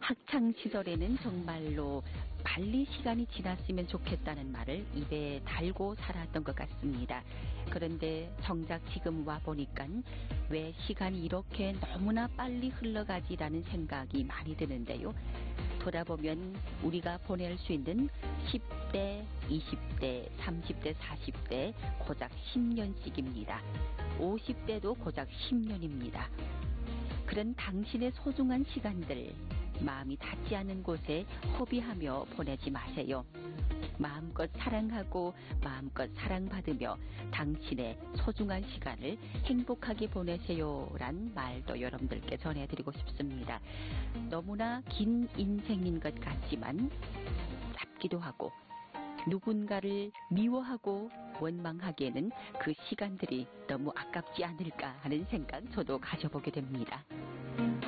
학창 시절에는 정말로 빨리 시간이 지났으면 좋겠다는 말을 입에 달고 살았던 것 같습니다. 그런데 정작 지금 와 보니까 왜 시간이 이렇게 너무나 빨리 흘러가지라는 생각이 많이 드는데요. 돌아보면 우리가 보낼 수 있는 10대, 20대, 30대, 40대 고작 10년씩입니다. 50대도 고작 10년입니다. 그런 당신의 소중한 시간들 마음이 닿지 않는 곳에 허비하며 보내지 마세요. 마음껏 사랑하고 마음껏 사랑받으며 당신의 소중한 시간을 행복하게 보내세요란 말도 여러분들께 전해드리고 싶습니다. 너무나 긴 인생인 것 같지만 짧기도 하고 누군가를 미워하고 원망하기에는 그 시간들이 너무 아깝지 않을까 하는 생각 저도 가져보게 됩니다.